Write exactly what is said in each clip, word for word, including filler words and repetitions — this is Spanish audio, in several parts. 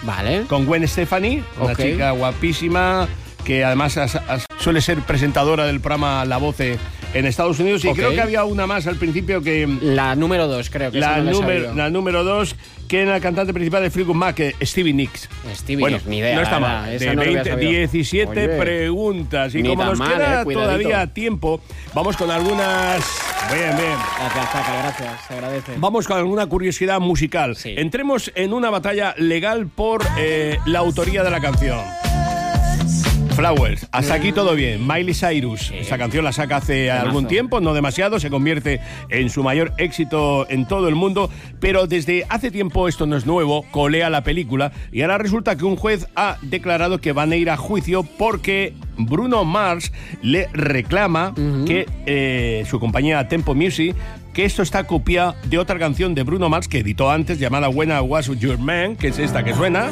Vale. Con Gwen Stefani, una Okay. chica guapísima que además as, as, suele ser presentadora del programa La Voz en Estados Unidos. Y Okay. creo que había una más al principio que... La número dos, creo que La, esa no la he número, sabido. la número dos, que era la cantante principal de Fleetwood Mac, eh, Stevie Nicks. Stevie Bueno, Nicks, ni idea. no está la mal. verdad, esa De no lo había veinte, sabido. diecisiete Oye, preguntas. Y ni como tan nos mal, queda eh, cuidadito. todavía tiempo, vamos con algunas... Bien, bien. Gracias, Paca, gracias. Se agradece. Vamos con alguna curiosidad musical. Sí. Entremos en una batalla legal por eh, la autoría de la canción. Flowers, hasta aquí todo bien. Miley Cyrus, Sí. esta canción la saca hace Temazo. algún tiempo, no demasiado, se convierte en su mayor éxito en todo el mundo, pero desde hace tiempo, esto no es nuevo, colea la película y ahora resulta que un juez ha declarado que van a ir a juicio porque Bruno Mars le reclama Uh-huh. que eh, su compañía Tempo Music, que esto está copiado de otra canción de Bruno Mars que editó antes llamada When I Was Your Man, que es esta que suena.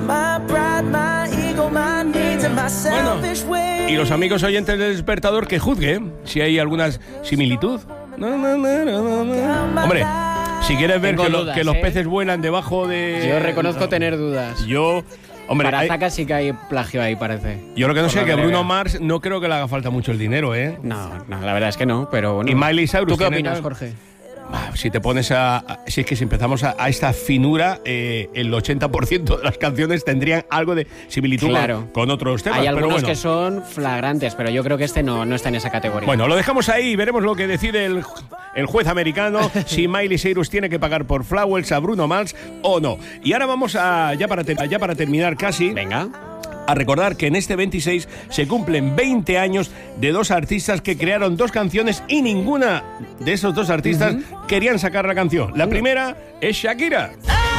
Bueno, y los amigos oyentes del Despertador que juzguen si hay alguna similitud. No, no, no, no, no. Hombre, si quieres ver Tengo que, lo- dudas, que los ¿eh? peces vuelan debajo de... Yo reconozco no. tener dudas. Yo... Hombre, Para hay- Zaka sí que hay plagio ahí, parece. yo lo que no Por sé es lo que que le Bruno veo. Mars no creo que le haga falta mucho el dinero, ¿eh? No, no, la verdad es que no, pero bueno. Y Miley Cyrus ¿Tú qué tiene opinas, tal- Jorge? Ah, Si te pones a, a- Si es que si empezamos a, a esta finura, eh, el ochenta por ciento de las canciones tendrían algo de similitud Claro. con, con otros temas. Hay pero algunos bueno. que son flagrantes, pero yo creo que este no, no está en esa categoría. Bueno, lo dejamos ahí y veremos lo que decide el, el juez americano, si Miley Cyrus tiene que pagar por Flowers a Bruno Mars o no. Y ahora vamos a, ya para, te- ya para terminar casi, Venga. a recordar que en este veintiséis se cumplen veinte años de dos artistas que crearon dos canciones y ninguna de esos dos artistas querían sacar la canción. La primera es Shakira.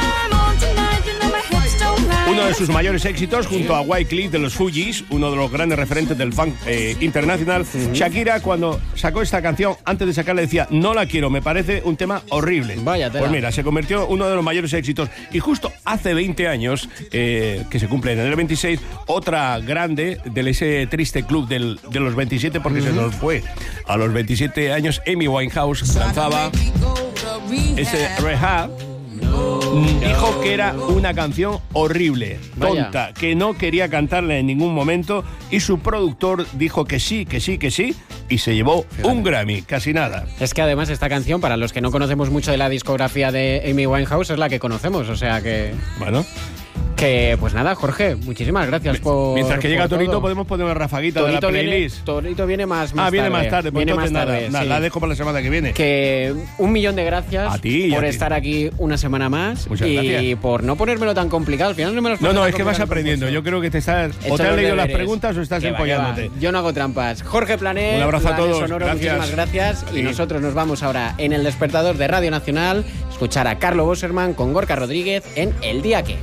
Uno de sus mayores éxitos junto a Wyclef de los Fugees, uno de los grandes referentes del funk eh, internacional. Shakira, cuando sacó esta canción, antes de sacarla decía, no la quiero, me parece un tema horrible. Vaya tela. Pues mira, se convirtió en uno de los mayores éxitos. Y justo hace veinte años, eh, que se cumplen en el veintiséis, otra grande de ese triste club del, de los veintisiete, porque se nos fue a los veintisiete años, Amy Winehouse lanzaba ese Rehab. Dijo que era una canción horrible, tonta, Vaya. que no quería cantarla en ningún momento y su productor dijo que sí, que sí, que sí y se llevó un Grammy, casi nada. Es que además esta canción, para los que no conocemos mucho de la discografía de Amy Winehouse, es la que conocemos, o sea que... Bueno, Que, pues nada, Jorge, muchísimas gracias por... mientras que llega por Torito todo. podemos poner una rafaguita de la Torito viene, playlist. Torito viene más, más ah, viene tarde. más tarde, pues Viene entonces más nada, tarde, nada, sí. la dejo para la semana que viene. Que un millón de gracias A ti y por a ti. estar aquí una semana más. Muchas y gracias. por no ponérmelo tan complicado. Al final no me lo has No, puesto no, tan es que vas complicado el aprendiendo. concurso. Yo creo que te estás... He O hecho te has los leído las deberes. preguntas o estás Que va, que va. empollándote. Yo no hago trampas. Jorge Planet, Un abrazo a Planet todos. Sonoro, Gracias. muchísimas gracias. Sí. Y nosotros nos vamos ahora en el Despertador de Radio Nacional a escuchar a Carlo Bosserman con Gorka Rodríguez en El Día Que.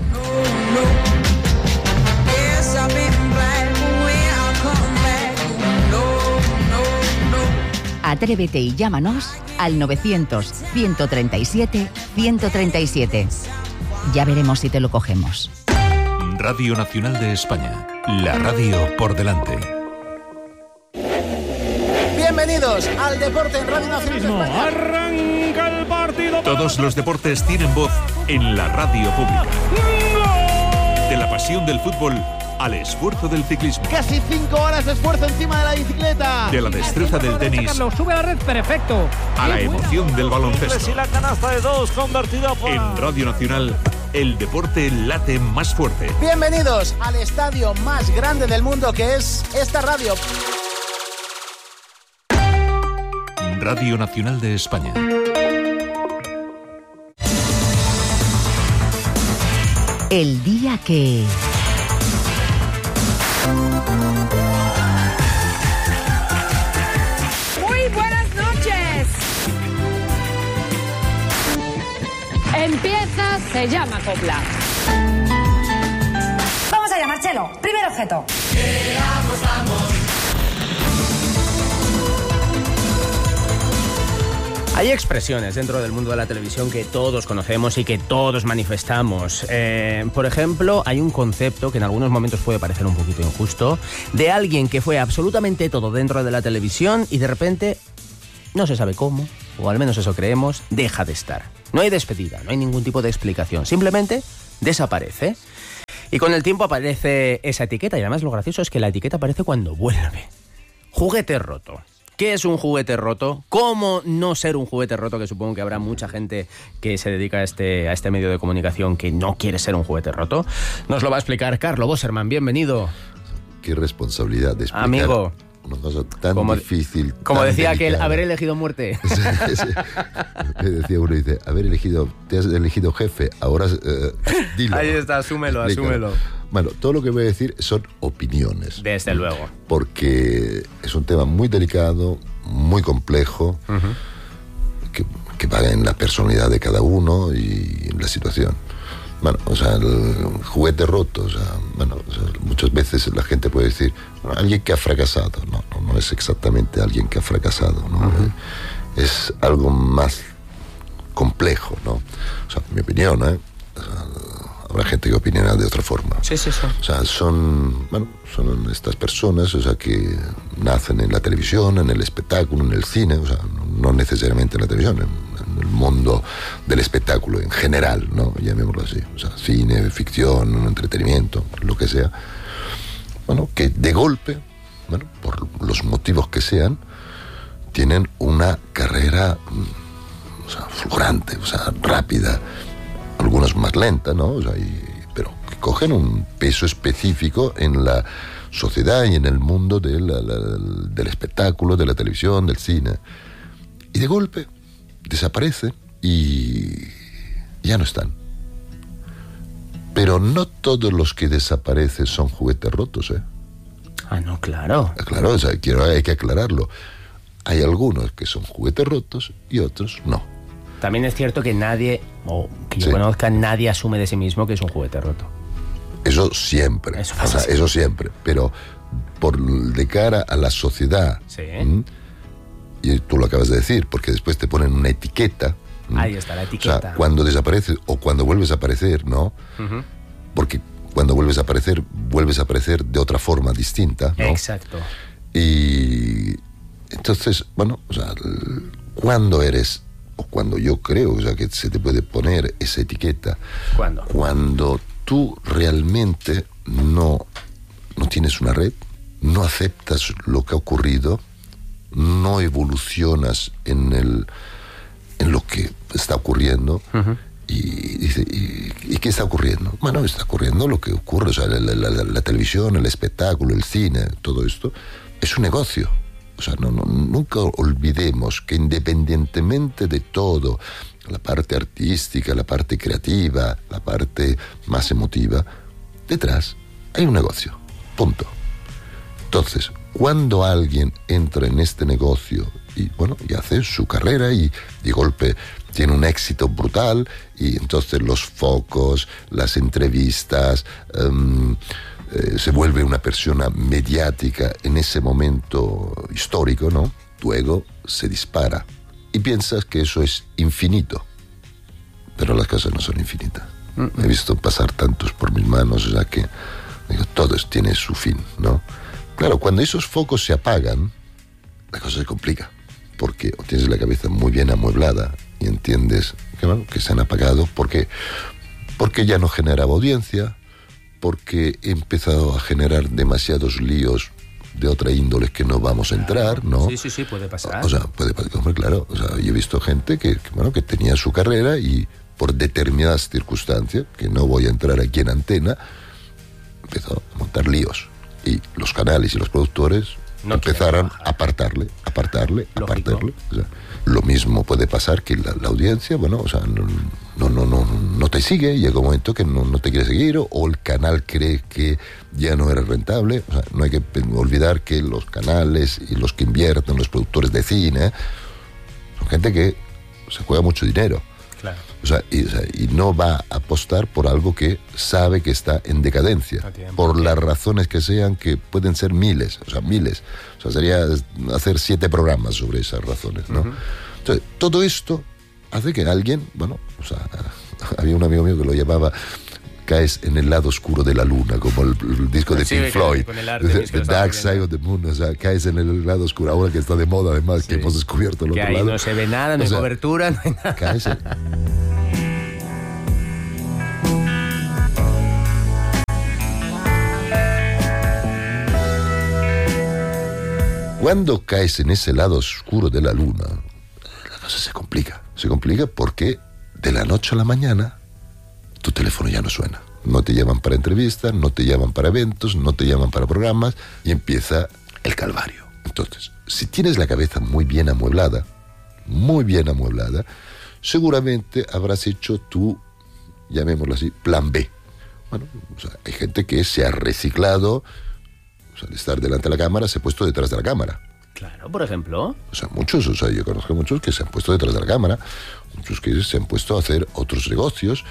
Atrévete y llámanos al novecientos, ciento treinta y siete, ciento treinta y siete. Ya veremos si te lo cogemos. Radio Nacional de España. La radio por delante. Bienvenidos al Deporte en Radio Nacional de España. Arranca el partido. Todos los deportes tienen voz en la radio pública. De la pasión del fútbol al esfuerzo del ciclismo. Casi cinco horas de esfuerzo encima de la bicicleta. De la destreza del tenis Sube a la red, perfecto. a la emoción del baloncesto. la canasta de dos convertida En Radio Nacional, el deporte late más fuerte. Bienvenidos al estadio más grande del mundo que es esta radio. Radio Nacional de España. El Día Que... Muy buenas noches. Empieza, se llama copla. Vamos allá, Marcelo. Primer objeto. Hay expresiones dentro del mundo de la televisión que todos conocemos y que todos manifestamos. Eh, por ejemplo, hay un concepto que en algunos momentos puede parecer un poquito injusto, de alguien que fue absolutamente todo dentro de la televisión y de repente, no se sabe cómo, o al menos eso creemos, deja de estar. No hay despedida, no hay ningún tipo de explicación, simplemente desaparece. Y con el tiempo aparece esa etiqueta, y además lo gracioso es que la etiqueta aparece cuando vuelve. Juguete roto. ¿Qué es un juguete roto? ¿Cómo no ser un juguete roto? Que supongo que habrá mucha gente que se dedica a este, a este medio de comunicación que no quiere ser un juguete roto. Nos lo va a explicar Carlo Boserman. Bienvenido. Qué responsabilidad de explicar Amigo, una cosa tan como, difícil. Como tan decía aquel, delicada. haber elegido muerte. Sí, sí. Me decía uno, dice, haber elegido, te has elegido jefe, ahora eh, dilo. Ahí está, asúmelo, Explícalo. asúmelo. Bueno, todo lo que voy a decir son opiniones. Desde luego. Porque es un tema muy delicado, muy complejo, uh-huh. que, que va en la personalidad de cada uno y en la situación. Bueno, o sea, el juguete roto, o sea, bueno, o sea, muchas veces la gente puede decir, bueno, alguien que ha fracasado. No, no, no es exactamente alguien que ha fracasado, ¿no? Uh-huh. Es algo más complejo, ¿no? O sea, mi opinión, ¿eh? O sea, habrá gente que opinará de otra forma. Sí, sí, sí. O sea, son, bueno, son estas personas, o sea, que nacen en la televisión, en el espectáculo, en el cine, o sea, no necesariamente en la televisión, en, en el mundo del espectáculo en general, ¿no? Llamémoslo así. O sea, cine, ficción, entretenimiento, lo que sea. Bueno, que de golpe, bueno, por los motivos que sean, tienen una carrera, o sea, fulgurante, o sea, rápida. Algunos más lenta, ¿no? O sea, y, pero que cogen un peso específico en la sociedad y en el mundo de la, la, del espectáculo, de la televisión, del cine. Y de golpe desaparece y ya no están. Pero no todos los que desaparecen son juguetes rotos, ¿eh? Ah, no, claro. Claro, o sea, quiero, hay que aclararlo. Hay algunos que son juguetes rotos y otros no. También es cierto que nadie, o que yo sí. conozca, nadie asume de sí mismo que es un juguete roto. Eso siempre, eso, o sea, eso siempre, pero por de cara a la sociedad, sí. ¿m? Y tú lo acabas de decir, porque después te ponen una etiqueta. ¿m? Ahí está la etiqueta. O sea, cuando desapareces o cuando vuelves a aparecer, ¿no? Uh-huh. Porque cuando vuelves a aparecer, vuelves a aparecer de otra forma distinta, ¿no? Exacto. Y entonces, bueno, o sea, cuando eres o cuando yo creo, o sea, que se te puede poner esa etiqueta. ¿Cuándo? Cuando tú realmente no, no tienes una red, no aceptas lo que ha ocurrido, no evolucionas en el en lo que está ocurriendo. Uh-huh. Y dice, ¿y, ¿y qué está ocurriendo? Bueno, está ocurriendo lo que ocurre, o sea, la, la, la, la televisión, el espectáculo, el cine, todo esto es un negocio. O sea, no, no, nunca olvidemos que independientemente de todo, la parte artística, la parte creativa, la parte más emotiva, detrás hay un negocio, punto. Entonces, cuando alguien entra en este negocio y, bueno, y hace su carrera y de golpe tiene un éxito brutal y entonces los focos, las entrevistas... Um, Eh, se vuelve una persona mediática en ese momento histórico, ¿no? Tu ego se dispara y piensas que eso es infinito, pero las cosas no son infinitas. Mm-hmm. He visto pasar tantos por mis manos, o sea que digo, todo tiene su fin, ¿no? Claro, cuando esos focos se apagan, la cosa se complica, porque o tienes la cabeza muy bien amueblada y entiendes que, bueno, que se han apagado porque, porque ya no generaba audiencia, porque he empezado a generar demasiados líos de otra índole que no vamos a entrar, ¿no? Sí, sí, sí, puede pasar. O sea, puede pasar, claro. O sea, yo he visto gente que, que, bueno, que tenía su carrera y por determinadas circunstancias, que no voy a entrar aquí en antena, empezó a montar líos. Y los canales y los productores no empezaron a apartarle, apartarle, Lógico. apartarle. O sea, lo mismo puede pasar que la, la audiencia, bueno, o sea, no, no, no, no, no te sigue, llega un momento que no, no te quiere seguir, o, o el canal cree que ya no era rentable. O sea, no hay que olvidar que los canales y los que invierten, los productores de cine, son gente que se juega mucho dinero. Claro. O sea, y, o sea, y no va a apostar por algo que sabe que está en decadencia, no por las razones que sean, que pueden ser miles, o sea, miles. O sea, sería hacer siete programas sobre esas razones, ¿no? Uh-huh. Entonces, todo esto hace que alguien, bueno, o sea, había un amigo mío que lo llamaba caes en el lado oscuro de la luna, como el, el disco de sí, Pink Floyd, The, the Dark Side of the Moon, o sea, caes en el lado oscuro, ahora que está de moda además, sí. que hemos descubierto el que otro ahí lado. No se ve nada, no o hay sea, cobertura, no hay nada. Caes en... cuando caes en ese lado oscuro de la luna, la cosa se complica. Se complica porque de la noche a la mañana tu teléfono ya no suena. No te llaman para entrevistas, no te llaman para eventos, no te llaman para programas y empieza el calvario. Entonces, si tienes la cabeza muy bien amueblada, muy bien amueblada, seguramente habrás hecho tu, llamémoslo así, plan B. Bueno, o sea, hay gente que se ha reciclado, o sea, al estar delante de la cámara se ha puesto detrás de la cámara. Claro, por ejemplo. O sea, muchos, o sea, yo conozco muchos que se han puesto detrás de la cámara, muchos que se han puesto a hacer otros negocios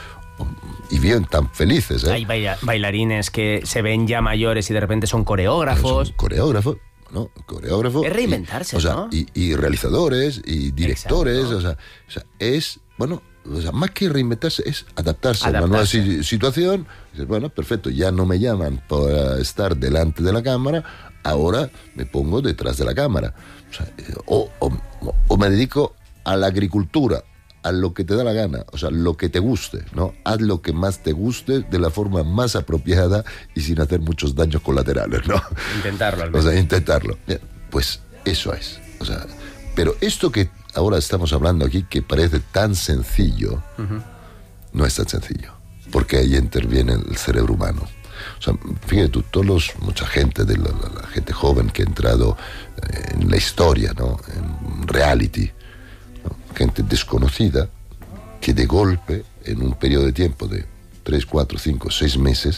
y bien tan felices, ¿eh? Hay baila- bailarines que se ven ya mayores y de repente son coreógrafos. Son coreógrafos, ¿no? Coreógrafos. Es reinventarse, y, o sea, ¿no? Y, y realizadores y directores, o sea, o sea, es, bueno, o sea, más que reinventarse, es adaptarse, adaptarse. a una nueva si- situación. Dices, bueno, perfecto, ya no me llaman para estar delante de la cámara, ahora me pongo detrás de la cámara. O, sea, o, o, o me dedico a la agricultura, a lo que te da la gana, o sea, lo que te guste, ¿no? Haz lo que más te guste de la forma más apropiada y sin hacer muchos daños colaterales, ¿no? Intentarlo, al menos. O sea, intentarlo. Pues eso es. O sea, pero esto que ahora estamos hablando aquí, que parece tan sencillo, uh-huh. no es tan sencillo, porque ahí interviene el cerebro humano. O sea, fíjate tú, todos los, mucha gente, de la, la, la gente joven que ha entrado en la historia, ¿no? En reality, ¿no? Gente desconocida que de golpe, en un periodo de tiempo de tres, cuatro, cinco, seis meses,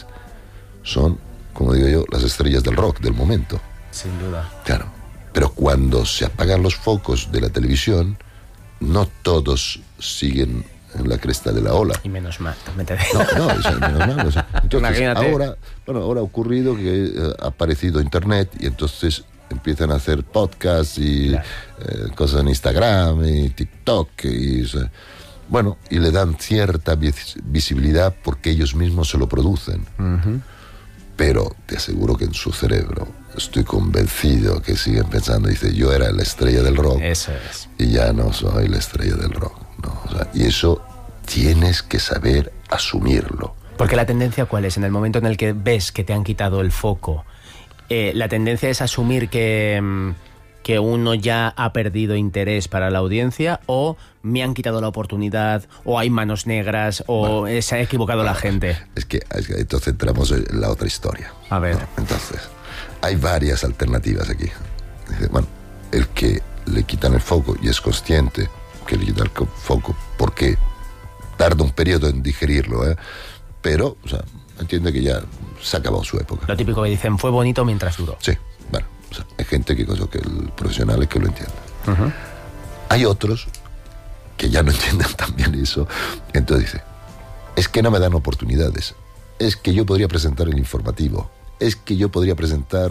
son, como digo yo, las estrellas del rock del momento. Sin duda. Claro, pero cuando se apagan los focos de la televisión, no todos siguen en la cresta de la ola. Y menos mal, también te digo. No, no, o sea, menos mal. O sea, entonces, Imagínate. ahora, bueno, ahora ha ocurrido que eh, ha aparecido Internet y entonces empiezan a hacer podcasts y claro. eh, cosas en Instagram y TikTok y, o sea, bueno, y le dan cierta vis- visibilidad porque ellos mismos se lo producen. Uh-huh. Pero te aseguro que en su cerebro estoy convencido que siguen pensando, dice, yo era la estrella del rock. Eso es. Y ya no soy la estrella del rock. No, o sea, y eso tienes que saber asumirlo. Porque la tendencia, ¿cuál es? En el momento en el que ves que te han quitado el foco, eh, la tendencia es asumir que, que uno ya ha perdido interés para la audiencia, o me han quitado la oportunidad, o hay manos negras, o bueno, se ha equivocado bueno, la gente. Es que, es que entonces entramos en la otra historia. A ver. ¿No? Entonces, hay varias alternativas aquí. Bueno, el que le quitan el foco y es consciente que le quitan el foco, porque tarda un periodo en digerirlo, ¿eh? Pero, o sea, entiende que ya se ha acabado su época. Lo típico que dicen, fue bonito mientras duró. Sí, bueno, o sea, hay gente que, que el profesional es que lo entiende. Uh-huh. Hay otros que ya no entienden tan bien eso, entonces dice, es que no me dan oportunidades, es que yo podría presentar el informativo, es que yo podría presentar,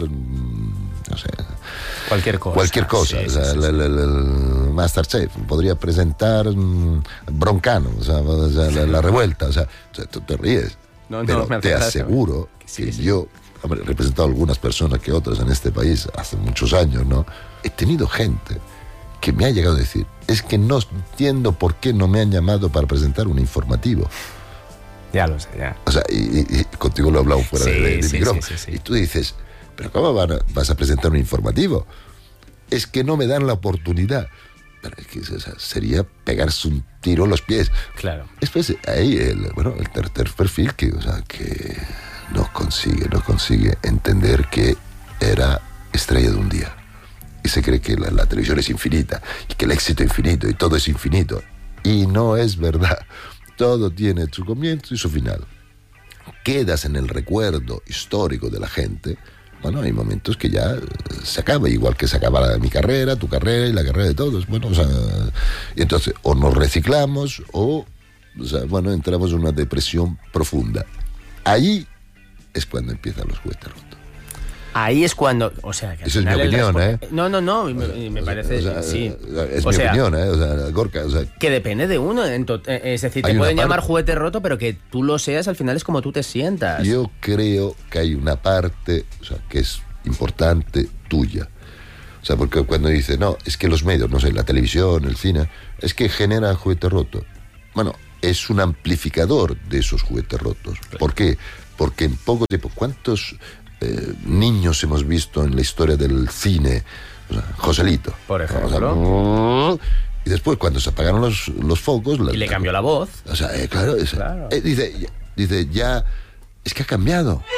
no sé, cualquier cosa. Cualquier cosa, sí, o sea, sí, sí, el, el, el Masterchef, podría presentar um, Broncano, o sea, o sea la, la revuelta, o sea, o sea, tú te ríes, no, pero no, te aseguro que, sí, que sí. yo, hombre, he representado a algunas personas que otras en este país hace muchos años, ¿no? He tenido gente que me ha llegado a decir, es que no entiendo por qué no me han llamado para presentar un informativo. Ya lo sé, ya. O sea, y, y, y contigo lo he hablado fuera sí, de, de, de sí, micrófono. Sí, sí, sí. Y tú dices, ¿pero cómo van a, vas a presentar un informativo? Es que no me dan la oportunidad. Pero es que o sea, sería pegarse un tiro en los pies. Claro. Después, ahí, el, bueno, el tercer perfil que, o sea, que no consigue, no consigue entender que era estrella de un día. Y se cree que la, la televisión es infinita, y que el éxito es infinito, y todo es infinito. Y no es verdad. Todo tiene su comienzo y su final. Quedas en el recuerdo histórico de la gente. Bueno, hay momentos que ya se acaba, igual que se acaba la, mi carrera, tu carrera y la carrera de todos. Bueno, o sea, y entonces o nos reciclamos o, o sea, bueno, entramos en una depresión profunda. Ahí es cuando empiezan los juguetes rotos. Ahí es cuando, o sea, que al Esa final es mi opinión, respo- ¿eh? No, no, no, me, me o parece, sea, o sea, sí. Es o mi sea, opinión, ¿eh? O sea, Gorka, o sea, que depende de uno, en to- es decir, te pueden llamar parte, juguete roto, pero que tú lo seas, al final es como tú te sientas. Yo creo que hay una parte, o sea, que es importante tuya. O sea, porque cuando dice, no, es que los medios, no sé, la televisión, el cine, es que generan juguete roto. Bueno, es un amplificador de esos juguetes rotos. Claro. ¿Por qué? Porque en poco tiempo, ¿cuántos eh, niños hemos visto en la historia del cine O sea, Joselito. Por ejemplo. O sea, y después, cuando se apagaron los, los focos... Y le cambió la voz. O sea, eh, claro, es, claro. Eh, dice, dice, ya... Es que ha cambiado.